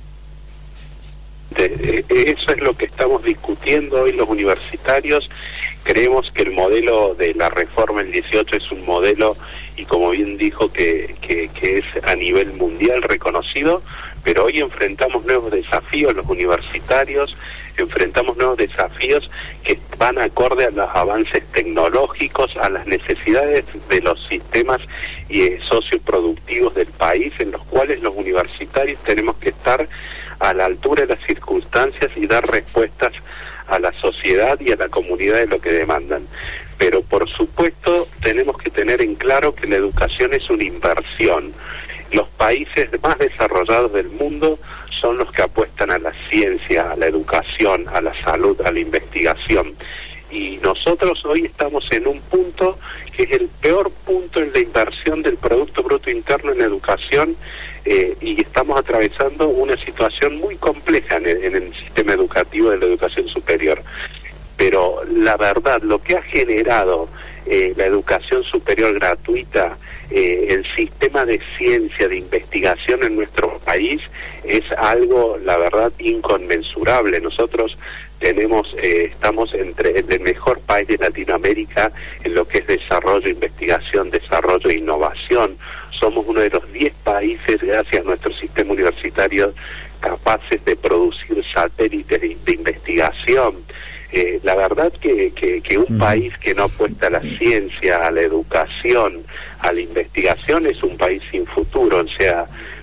De, de, eso es lo que estamos discutiendo hoy los universitarios. Creemos que el modelo de la reforma del dieciocho es un modelo, y como bien dijo, que, que, que es a nivel mundial reconocido, pero hoy enfrentamos nuevos desafíos los universitarios, enfrentamos nuevos desafíos que van acorde a los avances tecnológicos, a las necesidades de los sistemas eh, socioproductivos del país, en los cuales los universitarios tenemos que estar a la altura de las circunstancias y dar respuestas a la sociedad y a la comunidad de lo que demandan. Pero por supuesto tenemos que tener en claro que la educación es una inversión. Los países más desarrollados del mundo son los que apuestan a la ciencia, a la educación, a la salud, a la investigación. Y nosotros hoy estamos en un punto que es el peor punto en la inversión del Producto Bruto Interno en educación, eh, y estamos atravesando una situación muy compleja en el, en el sistema educativo de la educación superior. Pero la verdad, lo que ha generado eh, la educación superior gratuita, eh, el sistema de ciencia, de investigación en nuestro país, es algo, la verdad, inconmensurable. Nosotros tenemos, eh, estamos entre el mejor país de Latinoamérica en lo que es desarrollo, investigación, desarrollo e innovación. Somos uno de los diez países, gracias a nuestro sistema universitario, capaces de producir satélites de, de investigación. Eh, la verdad que, que, que un país que no apuesta a la ciencia, a la educación, a la investigación, es un país sin futuro. O sea,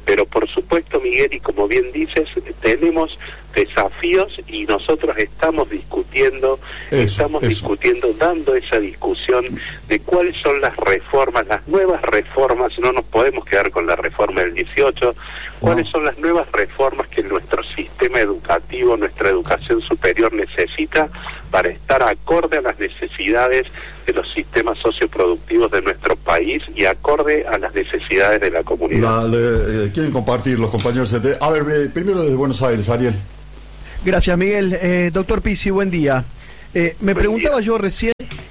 Pero por supuesto, Miguel, y como bien dices, tenemos desafíos y nosotros estamos discutiendo, eso, estamos eso. discutiendo, dando esa discusión de cuáles son las reformas, las nuevas reformas, no nos podemos quedar con la reforma del dieciocho, cuáles no. son las nuevas reformas que nuestro sistema educativo, nuestra educación superior necesita para estar acorde a las necesidades de los sistemas socioproductivos de nuestro país y acorde a las necesidades de la comunidad. La, le, eh, ¿Quieren compartir los compañeros? De, a ver, eh, primero desde Buenos Aires, Ariel. Gracias, Miguel. Eh, doctor Pizzi, buen día. Eh, me buen preguntaba día. yo recién,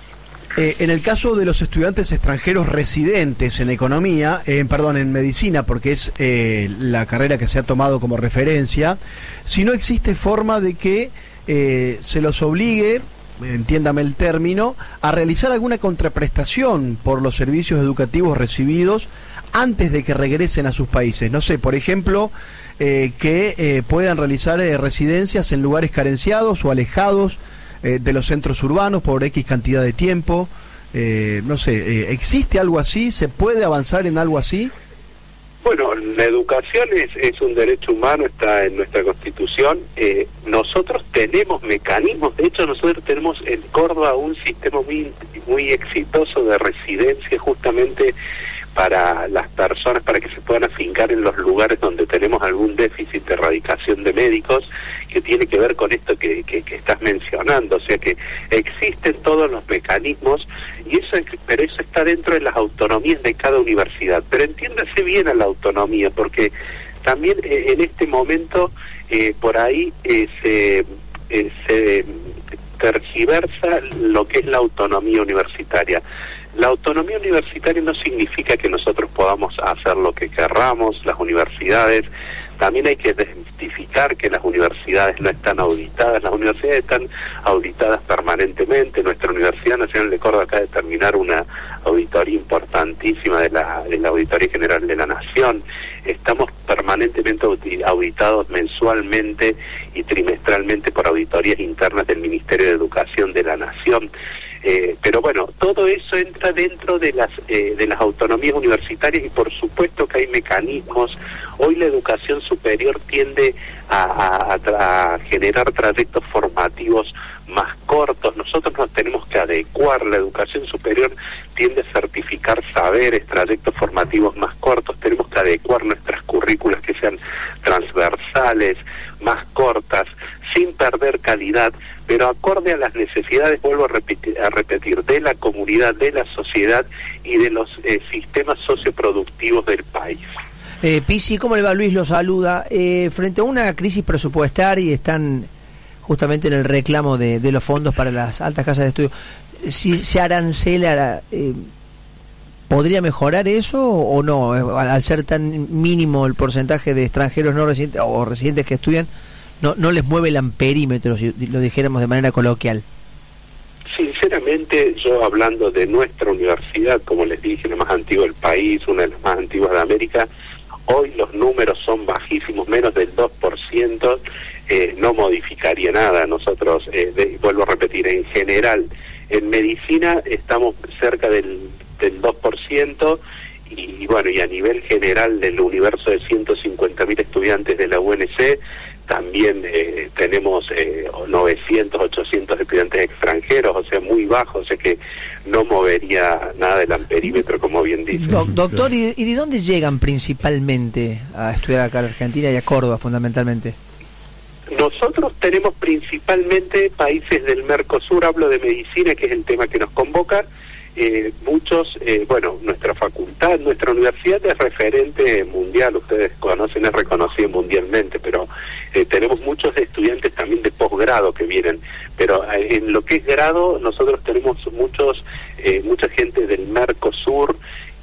eh, en el caso de los estudiantes extranjeros residentes en economía, eh, perdón, en medicina, porque es eh, la carrera que se ha tomado como referencia, si no existe forma de que eh, se los obligue, entiéndame el término, a realizar alguna contraprestación por los servicios educativos recibidos antes de que regresen a sus países. No sé, por ejemplo, eh, que eh, puedan realizar eh, residencias en lugares carenciados o alejados eh, de los centros urbanos por X cantidad de tiempo. Eh, no sé, eh, ¿existe algo así? ¿Se puede avanzar en algo así? Bueno, la educación es, es un derecho humano, está en nuestra Constitución. Eh, nosotros tenemos mecanismos, de hecho nosotros tenemos en Córdoba un sistema muy, muy exitoso de residencia justamente para las personas, para que se puedan afincar en los lugares donde tenemos algún déficit de erradicación de médicos, que tiene que ver con esto que, que, que estás mencionando, o sea que existen todos los mecanismos, y eso es, pero eso está dentro de las autonomías de cada universidad. Pero entiéndase bien a la autonomía, porque también eh, en este momento eh, por ahí eh, se, eh, se tergiversa lo que es la autonomía universitaria. La autonomía universitaria no significa que nosotros podamos hacer lo que querramos, las universidades. También hay que identificar que las universidades no están auditadas, las universidades están auditadas permanentemente. Nuestra Universidad Nacional de Córdoba acaba de terminar una auditoría importantísima de la, de la Auditoría General de la Nación. Estamos permanentemente auditados mensualmente y trimestralmente por auditorías internas del Ministerio de Educación de la Nación. Eh, pero bueno, todo eso entra dentro de las eh, de las autonomías universitarias y por supuesto que hay mecanismos. Hoy la educación superior tiende a, a, a, a generar trayectos formativos más cortos. Nosotros nos tenemos que adecuar. La educación superior tiende a certificar saberes, trayectos formativos más cortos. Tenemos que adecuar nuestras currículas que sean transversales, más cortas, sin perder calidad, pero acorde a las necesidades, vuelvo a repetir, a repetir de la comunidad, de la sociedad y de los eh, sistemas socioproductivos del país. Eh, Pizzi, ¿cómo le va? Luis lo saluda. Eh, frente a una crisis presupuestaria y están justamente en el reclamo de, de los fondos para las altas casas de estudio, si se arancela, eh, ¿podría mejorar eso o no? Al ser tan mínimo el porcentaje de extranjeros no residentes o residentes que estudian, no, no les mueve el amperímetro, si lo dijéramos de manera coloquial. Sinceramente, yo hablando de nuestra universidad, como les dije, la más antigua del país, una de las más antiguas de América, hoy los números son bajísimos, menos del dos por ciento, eh, no modificaría nada. Nosotros, eh, de, vuelvo a repetir, en general, en medicina estamos cerca del, del dos por ciento, y, y bueno, y a nivel general del universo de ciento cincuenta mil estudiantes de la U N C, también eh, tenemos eh, novecientos, ochocientos estudiantes extranjeros, o sea, muy bajos, o sea que no movería nada del amperímetro, como bien dice. Do doctor, ¿y, ¿y de dónde llegan principalmente a estudiar acá en Argentina y a Córdoba, fundamentalmente? Nosotros tenemos principalmente países del Mercosur, hablo de medicina, que es el tema que nos convoca. Eh, muchos, eh, bueno, nuestra facultad, nuestra universidad es referente mundial, ustedes conocen, es reconocida mundialmente, pero eh, tenemos muchos estudiantes también de posgrado que vienen, pero eh, en lo que es grado nosotros tenemos muchos, eh, mucha gente del Mercosur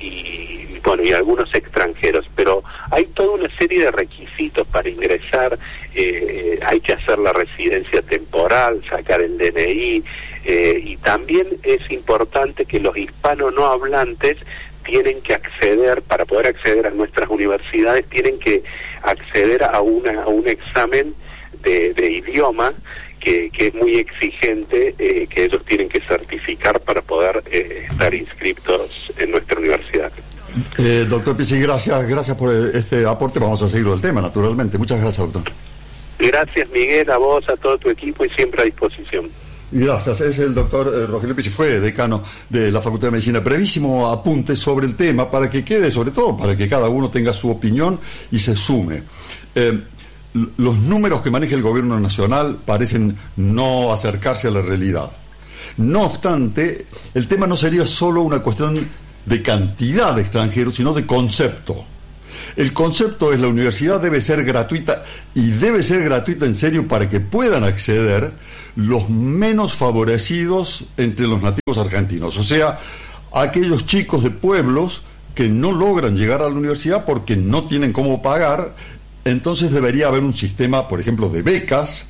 y bueno, y algunos extranjeros, pero hay toda una serie de requisitos para ingresar. Eh, hay que hacer la residencia temporal, sacar el D N I, eh, y también es importante que los hispanos no hablantes tienen que acceder, para poder acceder a nuestras universidades, tienen que acceder a, una, a un examen de, de idioma que, que es muy exigente, eh, que ellos tienen que certificar para poder eh, estar inscritos en nuestra universidad. Eh, doctor Pizzi, gracias, gracias por este aporte. Vamos a seguir el tema, naturalmente. Muchas gracias, doctor. Gracias, Miguel, a vos, a todo tu equipo y siempre a disposición. Gracias, es el doctor eh, Rogelio Pizzi, fue decano de la Facultad de Medicina. Brevísimo apunte sobre el tema para que quede, sobre todo, para que cada uno tenga su opinión y se sume. Eh, los números que maneja el gobierno nacional parecen no acercarse a la realidad. No obstante, el tema no sería solo una cuestión de cantidad de extranjeros, sino de concepto. El concepto es la universidad debe ser gratuita y debe ser gratuita en serio para que puedan acceder los menos favorecidos entre los nativos argentinos, o sea, aquellos chicos de pueblos que no logran llegar a la universidad porque no tienen cómo pagar. Entonces debería haber un sistema, por ejemplo, de becas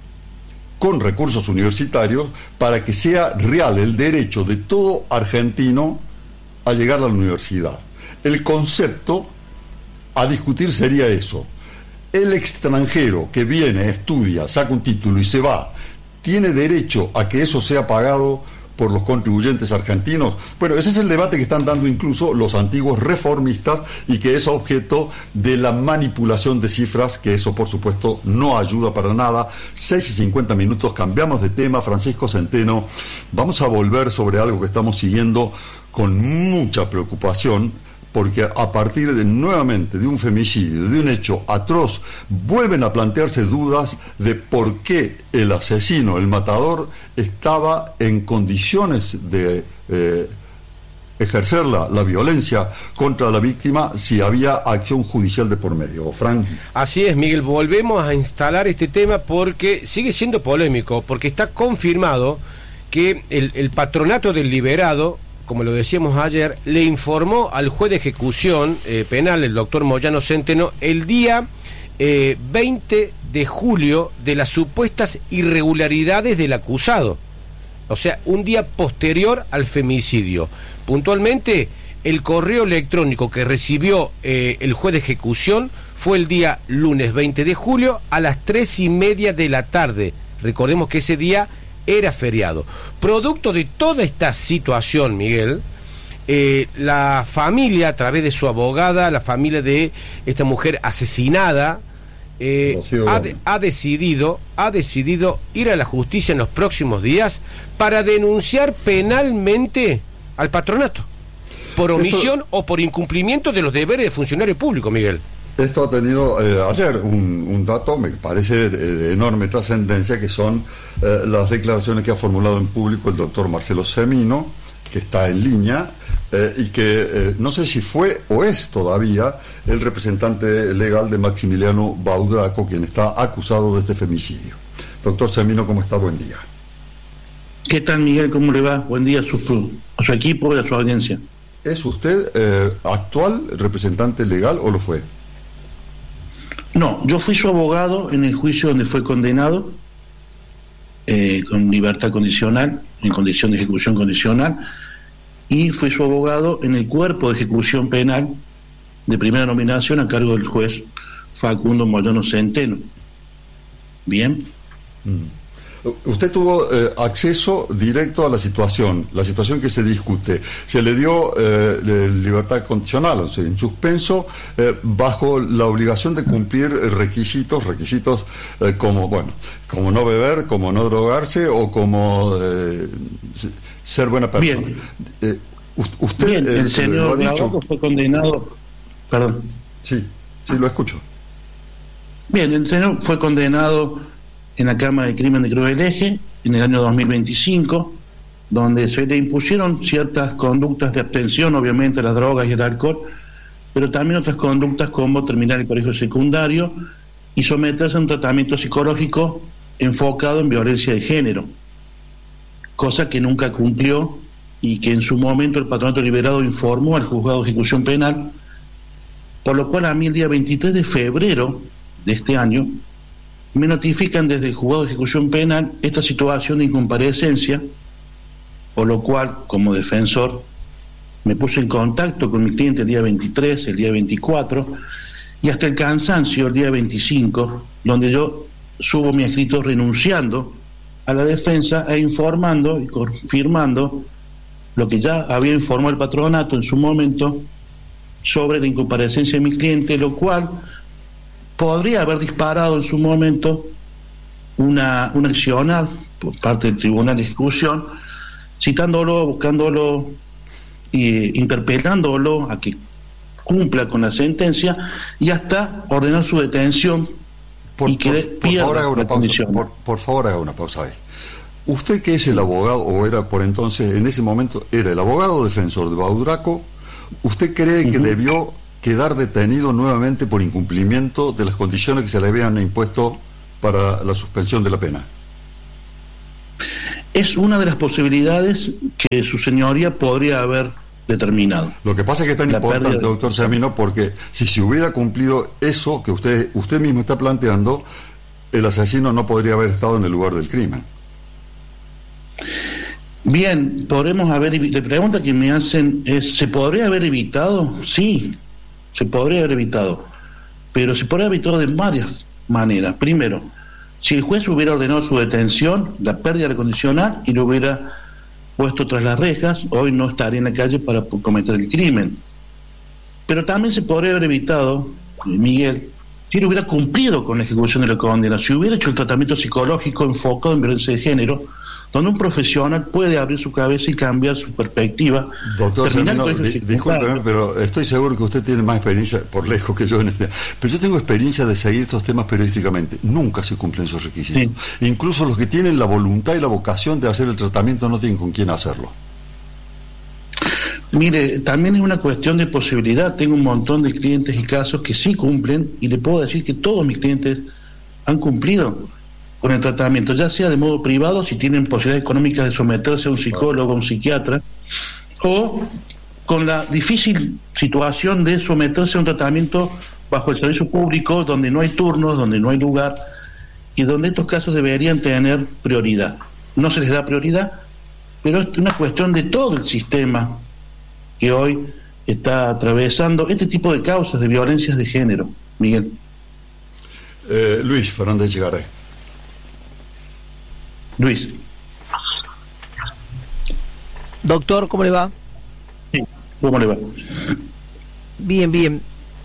con recursos universitarios para que sea real el derecho de todo argentino a llegar a la universidad. El concepto a discutir sería eso. El extranjero que viene, estudia, saca un título y se va, ¿tiene derecho a que eso sea pagado por los contribuyentes argentinos? Bueno, ese es el debate que están dando incluso los antiguos reformistas y que es objeto de la manipulación de cifras, que eso por supuesto no ayuda para nada. seis y cincuenta minutos, cambiamos de tema. Francisco Centeno, vamos a volver sobre algo que estamos siguiendo con mucha preocupación, porque a partir de nuevamente de un femicidio, de un hecho atroz, vuelven a plantearse dudas de por qué el asesino, el matador, estaba en condiciones de eh, ejercer la, la violencia contra la víctima si había acción judicial de por medio. Frank. Así es, Miguel, volvemos a instalar este tema porque sigue siendo polémico, porque está confirmado que el, el patronato del liberado, como lo decíamos ayer, le informó al juez de ejecución eh, penal, el doctor Moyano Centeno, el día eh, veinte de julio de las supuestas irregularidades del acusado. O sea, un día posterior al femicidio. Puntualmente, el correo electrónico que recibió eh, el juez de ejecución fue el día lunes veinte de julio a las tres y media de la tarde. Recordemos que ese día era feriado. Producto de toda esta situación, Miguel, eh, la familia, a través de su abogada, la familia de esta mujer asesinada, eh, ha, de, ha decidido, ha decidido ir a la justicia en los próximos días para denunciar penalmente al patronato por omisión Esto... o por incumplimiento de los deberes de funcionario público, Miguel. Esto ha tenido eh, ayer un, un dato, me parece, de, de enorme trascendencia, que son eh, las declaraciones que ha formulado en público el doctor Marcelo Semino, que está en línea, eh, y que eh, no sé si fue o es todavía el representante legal de Maximiliano Baudraco, quien está acusado de este femicidio. Doctor Semino, ¿cómo está? Buen día. ¿Qué tal, Miguel? ¿Cómo le va? Buen día a su, a su equipo y a su audiencia. ¿Es usted eh, actual representante legal o lo fue? No, yo fui su abogado en el juicio donde fue condenado eh, con libertad condicional, en condición de ejecución condicional, y fui su abogado en el cuerpo de ejecución penal de primera nominación a cargo del juez Facundo Moyano Centeno. Bien. Mm. Usted tuvo eh, acceso directo a la situación, la situación que se discute. Se le dio eh, libertad condicional, o sea, en suspenso, eh, bajo la obligación de cumplir requisitos, requisitos eh, como, bueno, como no beber, como no drogarse o como eh, ser buena persona. Bien. Eh, usted Bien, el eh, señor lo ha dicho. fue condenado. Perdón. Sí, sí, lo escucho. Bien, el señor fue condenado en la Cámara de Crimen de Cruz del Eje en el año dos mil veinticinco, donde se le impusieron ciertas conductas de abstención, obviamente las drogas y el alcohol, pero también otras conductas como terminar el colegio secundario y someterse a un tratamiento psicológico enfocado en violencia de género, cosa que nunca cumplió y que en su momento el Patronato Liberado informó al Juzgado de Ejecución Penal, por lo cual a mí el día veintitrés de febrero de este año me notifican desde el Juzgado de Ejecución Penal esta situación de incomparecencia, por lo cual, como defensor, me puse en contacto con mi cliente el día veintitrés, el día veinticuatro, y hasta el cansancio el día veinticinco, donde yo subo mi escrito renunciando a la defensa e informando y confirmando lo que ya había informado el patronato en su momento, sobre la incomparecencia de mi cliente, lo cual podría haber disparado en su momento una, una accionar por parte del Tribunal de Ejecución, citándolo, buscándolo, eh, interpelándolo a que cumpla con la sentencia y hasta ordenar su detención por, y que por, por favor haga una pausa, por, por favor haga una pausa ahí. Usted, que es el abogado, o era por entonces, en ese momento, era el abogado defensor de Baudraco, ¿usted cree uh-huh. que debió quedar detenido nuevamente por incumplimiento de las condiciones que se le habían impuesto para la suspensión de la pena? Es una de las posibilidades que su señoría podría haber determinado. Lo que pasa es que es tan la importante, de... doctor Semino, porque si se hubiera cumplido eso que usted usted mismo está planteando, el asesino no podría haber estado en el lugar del crimen. Bien, podremos haber... La pregunta que me hacen es, ¿se podría haber evitado? Sí, se podría haber evitado, pero se podría haber evitado de varias maneras. Primero, si el juez hubiera ordenado su detención, la pérdida de la condicional, y lo hubiera puesto tras las rejas, hoy no estaría en la calle para cometer el crimen. Pero también se podría haber evitado, Miguel, si él hubiera cumplido con la ejecución de la condena, si hubiera hecho el tratamiento psicológico enfocado en violencia de género, donde un profesional puede abrir su cabeza y cambiar su perspectiva. Doctor Semino, di, discúlpeme, pero estoy seguro que usted tiene más experiencia, por lejos que yo en este... Pero yo tengo experiencia de seguir estos temas periodísticamente. Nunca se cumplen esos requisitos. Sí. Incluso los que tienen la voluntad y la vocación de hacer el tratamiento no tienen con quién hacerlo. Mire, también es una cuestión de posibilidad. Tengo un montón de clientes y casos que sí cumplen, y le puedo decir que todos mis clientes han cumplido con el tratamiento, ya sea de modo privado, si tienen posibilidades económicas de someterse a un psicólogo, a un psiquiatra, o con la difícil situación de someterse a un tratamiento bajo el servicio público, donde no hay turnos, donde no hay lugar, y donde estos casos deberían tener prioridad. No se les da prioridad, pero es una cuestión de todo el sistema que hoy está atravesando este tipo de causas de violencias de género. Miguel. Eh, Luis Fernández Llegaré. Luis. Doctor, ¿cómo le va? Sí, ¿cómo le va? Bien, bien.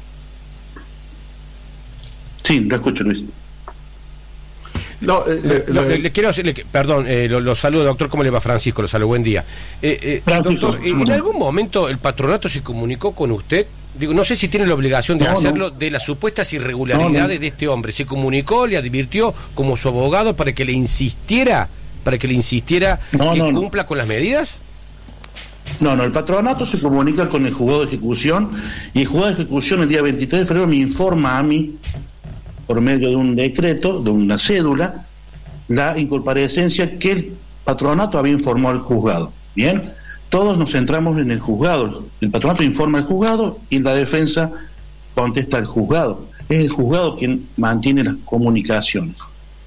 Sí, lo escucho, Luis. No, eh, le, le, le quiero hacerle, perdón, eh, lo, lo saludo, doctor, ¿cómo le va? Francisco, lo saludo, buen día. Eh, eh, doctor, eh, ¿en algún momento el patronato se comunicó con usted? Digo, no sé si tiene la obligación de no, hacerlo, no. de las supuestas irregularidades no, no. de este hombre. ¿Se comunicó, le advirtió como su abogado para que le insistiera, para que le insistiera no, que no, cumpla no. con las medidas? No, no, el patronato se comunica con el juzgado de ejecución, y el juzgado de ejecución el día veintitrés de febrero me informa a mí, por medio de un decreto, de una cédula, la incomparecencia que el patronato había informado al juzgado. Bien, todos nos centramos en el juzgado. El patronato informa al juzgado y la defensa contesta al juzgado. Es el juzgado quien mantiene las comunicaciones.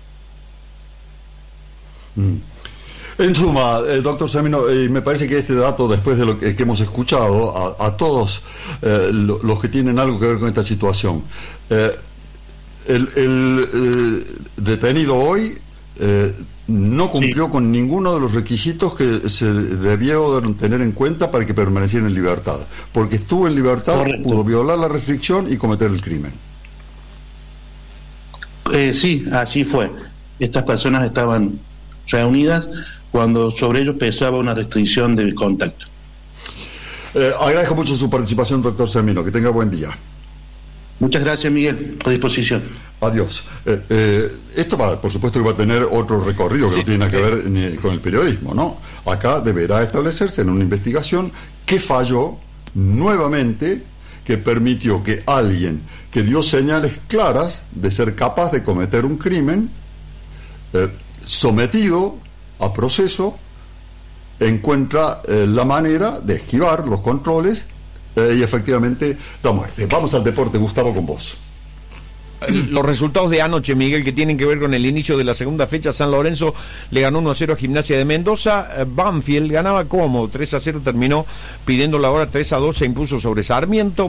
Mm. En suma, eh, doctor Semino, eh, me parece que este dato, después de lo que, que hemos escuchado, a, a todos eh, lo, los que tienen algo que ver con esta situación, eh, el, el eh, detenido hoy eh, no cumplió sí. con ninguno de los requisitos que se debió tener en cuenta para que permaneciera en libertad, porque estuvo en libertad, correcto, pudo violar la restricción y cometer el crimen. Eh, sí, así fue. Estas personas estaban reunidas cuando sobre ellos pesaba una restricción de contacto. Eh, agradezco mucho su participación, doctor Semino. Que tenga buen día. Muchas gracias, Miguel. A disposición. Adiós. Eh, eh, esto va, por supuesto, que va a tener otro recorrido que sí, no tiene nada que ver ni con el periodismo, ¿no? Acá deberá establecerse en una investigación que falló nuevamente, que permitió que alguien que dio señales claras de ser capaz de cometer un crimen, eh, sometido a proceso, encuentra eh, la manera de esquivar los controles eh, y efectivamente da muerte. Vamos al deporte, Gustavo, con vos. Los resultados de anoche, Miguel, que tienen que ver con el inicio de la segunda fecha. San Lorenzo le ganó uno a cero a Gimnasia de Mendoza. Banfield ganaba cómodo, tres a cero, terminó pidiendo la hora, tres a dos se impuso sobre Sarmiento.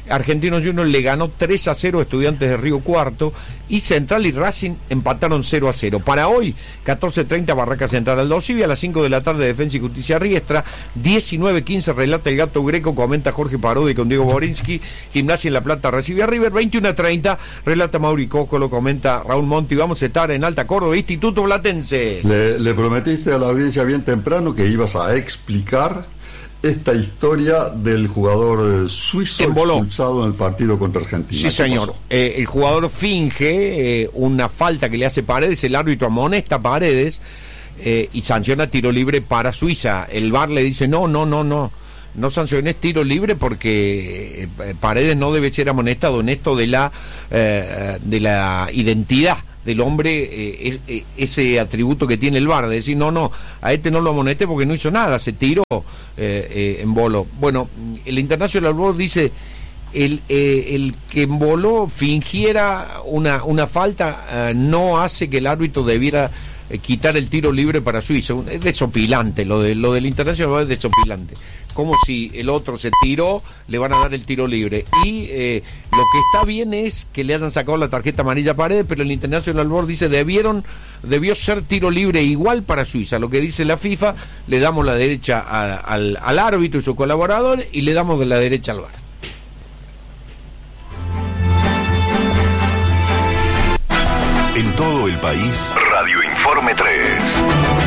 Argentinos Juniors le ganó tres a cero a Estudiantes de Río Cuarto y Central y Racing empataron cero a cero. Para hoy, catorce treinta Barraca Central Aldo Civi, a las cinco de la tarde Defensa y Justicia Riestra, diecinueve quince relata el Gato Greco, comenta Jorge Parodi con Diego Borinsky, Gimnasia en La Plata recibe a River, veintiuno treinta relata Mauri Cócolo, comenta Raúl Monti. Vamos a estar en Alta Córdoba, Instituto Platense. Le, le prometiste a la audiencia bien temprano que ibas a explicar esta historia del jugador suizo expulsado en el partido contra Argentina. Sí, señor. Eh, el jugador finge eh, una falta que le hace Paredes, el árbitro amonesta a Paredes eh, y sanciona tiro libre para Suiza. El V A R le dice, no, no, no, no, no sanciones tiro libre porque eh, Paredes no debe ser amonestado en esto de la, eh, de la identidad del hombre, eh, es, eh, ese atributo que tiene el V A R, de decir, no, no, a este no lo amoneste porque no hizo nada, se tiró eh, eh, en bolo. Bueno, el International Board dice, el, eh, el que en bolo fingiera una, una falta eh, no hace que el árbitro debiera eh, quitar el tiro libre para Suiza. Es desopilante, lo, de, lo del International Board es desopilante. Como si el otro se tiró, le van a dar el tiro libre. Y eh, lo que está bien es que le hayan sacado la tarjeta amarilla a Paredes, pero el International Board dice debieron, debió ser tiro libre igual para Suiza. Lo que dice la FIFA, le damos la derecha a, al, al árbitro y su colaborador y le damos de la derecha al V A R. En todo el país, Radio Informe tres.